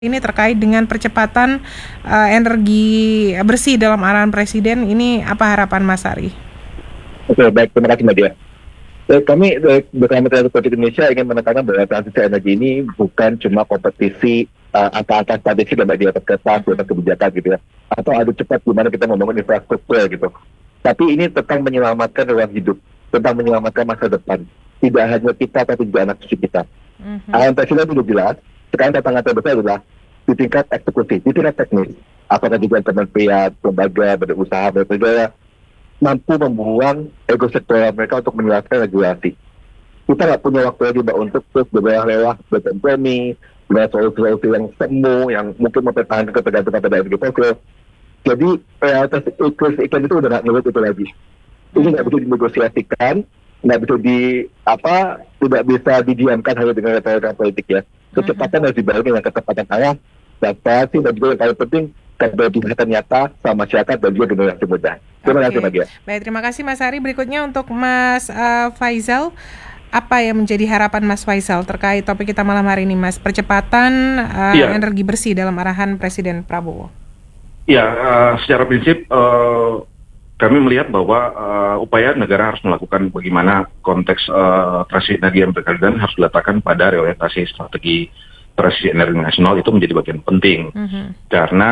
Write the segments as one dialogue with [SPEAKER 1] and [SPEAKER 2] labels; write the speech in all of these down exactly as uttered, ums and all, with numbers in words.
[SPEAKER 1] Ini terkait dengan percepatan uh, energi bersih dalam arahan Presiden, ini apa harapan Mas Ari?
[SPEAKER 2] Oke, baik, terima kasih Mbak Dia. Eh, kami eh, bersama Tenaga Politik Indonesia ingin menekankan bahwa transisi energi ini bukan cuma kompetisi uh, angka-angka statistik dan Mbak Dia terketas tentang kebijakan gitu ya, atau adu cepat gimana kita membangun infrastruktur gitu. Tapi ini tentang menyelamatkan ruang hidup, tentang menyelamatkan masa depan. Tidak hanya kita, tapi juga anak cucu kita. Mm-hmm. Arahan Presiden sudah jelas. Sekarang tantangan terbesar adalah di tingkat eksekutif, di tingkat teknis. Apakah juga kementerian, lembaga, badan usaha, negara mampu membuang ego sektoral mereka untuk menjelaskan regulasi. Kita nggak punya waktu lagi Mbak untuk terus berlelah-lelah, berkompromi, dengan solusi-solusi yang semu, yang mungkin mempertahankan ketergantungan pada energi fosil. Jadi realitas krisis iklim itu udah nggak ngurut itu lagi. Ini nggak bisa dinegosiasikan, nggak bisa di apa, tidak bisa didiamkan hanya dengan retorika politik ya. Kecepatan harus dibarengi dengan ketepatan arah, adaptasi, dan juga yang paling penting keberpihakan nyata sama masyarakat dan juga generasi muda. Terima kasih Mbak Dia.
[SPEAKER 1] Baik, terima kasih Mas Ari. Berikutnya untuk Mas uh, Faisal, apa yang menjadi harapan Mas Faisal terkait topik kita malam hari ini, Mas? Percepatan uh, ya. energi bersih dalam arahan Presiden Prabowo.
[SPEAKER 3] Ya, uh, secara prinsip uh, kami melihat bahwa uh, upaya negara harus melakukan bagaimana konteks uh, transisi energi yang berkelanjutan harus diletakkan pada reorientasi strategi transisi energi nasional, itu menjadi bagian penting. Mm-hmm. Karena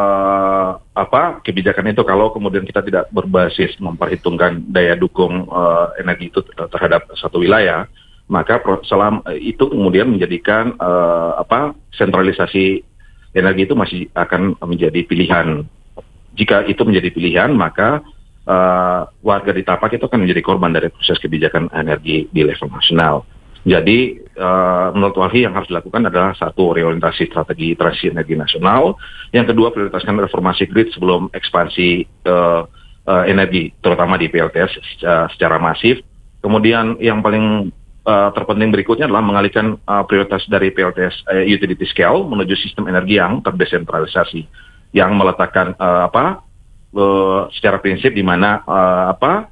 [SPEAKER 3] uh, apa kebijakan itu kalau kemudian kita tidak berbasis memperhitungkan daya dukung uh, energi itu terhadap satu wilayah, maka selam itu kemudian menjadikan uh, apa sentralisasi energi itu masih akan menjadi pilihan. Jika itu menjadi pilihan, maka Uh, warga di Tapak itu akan menjadi korban dari proses kebijakan energi di level nasional. Jadi uh, menurut Walhi yang harus dilakukan adalah satu, reorientasi strategi transisi energi nasional. Yang kedua, prioritaskan reformasi grid sebelum ekspansi uh, uh, energi, terutama di P L T S uh, secara masif. Kemudian yang paling uh, terpenting berikutnya adalah mengalihkan uh, prioritas dari P L T S uh, utility scale menuju sistem energi yang terdesentralisasi, yang meletakkan uh, apa Uh, secara prinsip di mana uh, apa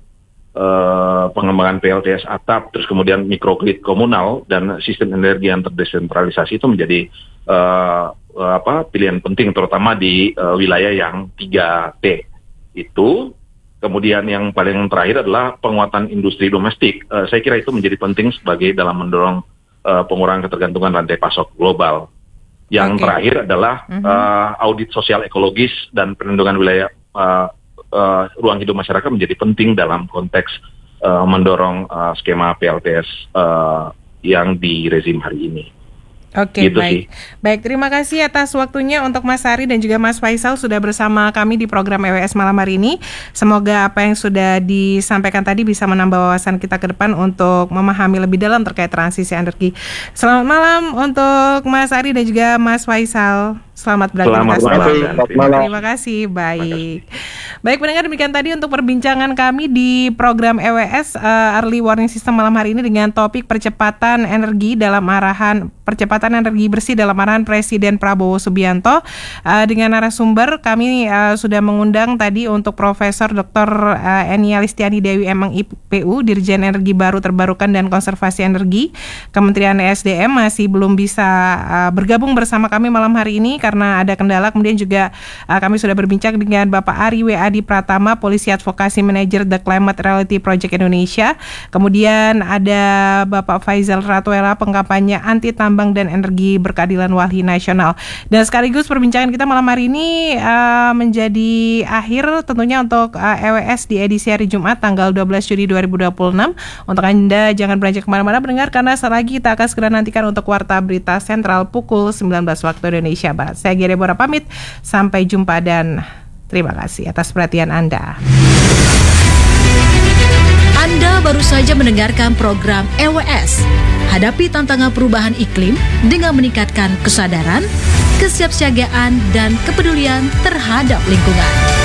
[SPEAKER 3] uh, pengembangan P L T S atap, terus kemudian mikrogrid komunal dan sistem energi yang terdesentralisasi itu menjadi uh, uh, apa pilihan penting, terutama di uh, wilayah yang tiga T itu. Kemudian yang paling terakhir adalah penguatan industri domestik. Uh, saya kira itu menjadi penting sebagai dalam mendorong uh, pengurangan ketergantungan rantai pasok global. Yang okay. terakhir adalah mm-hmm. uh, audit sosial ekologis dan perlindungan wilayah Uh, uh, ruang hidup masyarakat menjadi penting dalam konteks uh, mendorong uh, skema P L T S uh, yang di rezim hari ini.
[SPEAKER 1] Oke, gitu baik. Sih. Baik, terima kasih atas waktunya untuk Mas Ari dan juga Mas Faisal sudah bersama kami di program E W S malam hari ini. Semoga apa yang sudah disampaikan tadi bisa menambah wawasan kita ke depan untuk memahami lebih dalam terkait transisi energi. Selamat malam untuk Mas Ari dan juga Mas Faisal. Selamat beraktivitas.
[SPEAKER 3] Selamat malam.
[SPEAKER 1] malam. Terima kasih. Baik. Baik pendengar, demikian tadi untuk perbincangan kami di program E W S uh, Early Warning System malam hari ini dengan topik percepatan energi dalam arahan percepatan energi bersih dalam arahan Presiden Prabowo Subianto. Uh, dengan narasumber kami uh, sudah mengundang tadi untuk Profesor Doktor Uh, Enia Listiani Dewi M I P U, Dirjen Energi Baru Terbarukan dan Konservasi Energi Kementerian E S D M, masih belum bisa uh, bergabung bersama kami malam hari ini karena ada kendala. Kemudian juga uh, kami sudah berbincang dengan Bapak Ari W. Adi Pratama, Polisi Advokasi Manager The Climate Reality Project Indonesia. Kemudian ada Bapak Faisal Ratuela, pengkampanye anti tambang dan energi berkeadilan Walhi Nasional. Dan sekaligus perbincangan kita malam hari ini uh, menjadi akhir tentunya untuk uh, E W S di edisi hari Jumat tanggal dua belas Juni dua ribu dua puluh enam. Untuk Anda jangan beranjak kemana-mana pendengar, karena saat lagi kita akan segera nantikan untuk Warta Berita Sentral pukul sembilan belas waktu Indonesia Barat. Saya Gere Bora pamit, sampai jumpa dan terima kasih atas perhatian Anda.
[SPEAKER 4] Anda baru saja mendengarkan program E W S. Hadapi tantangan perubahan iklim dengan meningkatkan kesadaran, kesiapsiagaan, dan kepedulian terhadap lingkungan.